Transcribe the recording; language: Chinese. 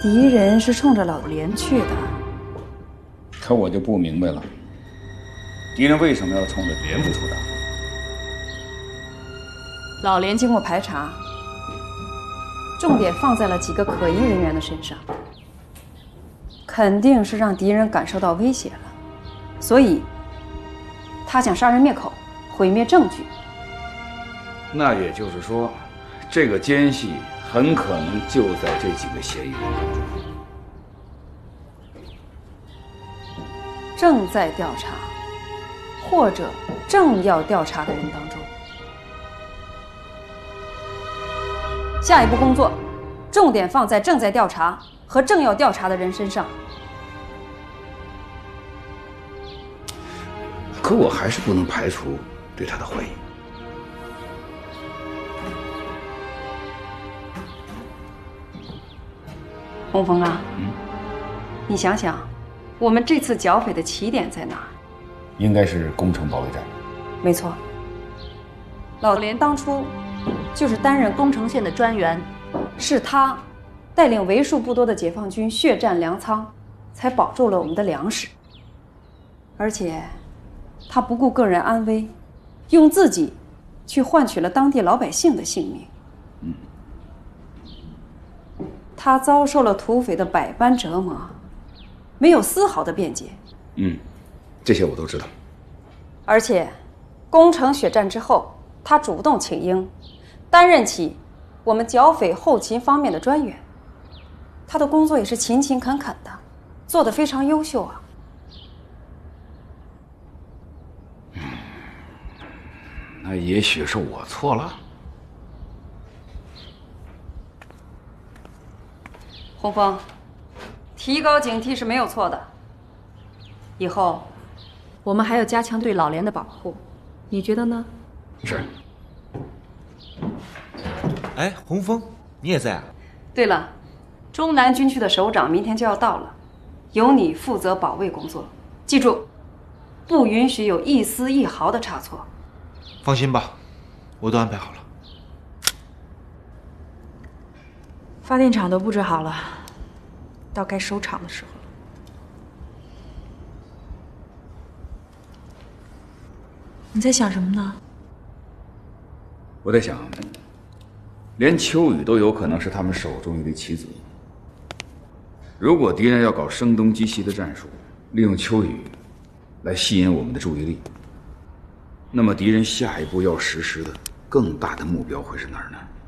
敌人是冲着老连去的。 可我就不明白了，敌人为什么要冲着连部出打？ 老连经过排查，重点放在了几个可疑人员的身上，肯定是让敌人感受到威胁了，所以他想杀人灭口，毁灭证据。 那也就是说，这个奸细很可能就在这几个嫌疑人当中。 正在调查，或者正要调查的人当中。下一步工作，重点放在正在调查和正要调查的人身上。 可我还是不能排除对他的怀疑。 洪峰啊，你想想，我们这次剿匪的起点在哪儿？ 应该是工程保卫战。 没错，老连当初就是担任东城县的专员， 是他带领为数不多的解放军血战粮仓，才保住了我们的粮食。而且，他不顾个人安危，用自己去换取了当地老百姓的性命。他遭受了土匪的百般折磨，没有丝毫的辩解。 这些我都知道。 而且，攻城血战之后，他主动请缨，担任起我们剿匪后勤方面的专员。他的工作也是勤勤恳恳的，做得非常优秀啊。 那也许是我错了。 洪峰，提高警惕是没有错的。以后，我们还要加强对老连的保护，你觉得呢？ 是。 哎，洪峰，你也在啊？ 对了，中南军区的首长明天就要到了，由你负责保卫工作。记住，不允许有一丝一毫的差错。 放心吧，我都安排好了。 发电厂都布置好了，到该收场的时候了。你在想什么呢？ 我在想，连秋雨都有可能是他们手中一粒棋子。如果敌人要搞声东击西的战术，利用秋雨来吸引我们的注意力，那么敌人下一步要实施的更大的目标会是哪儿呢？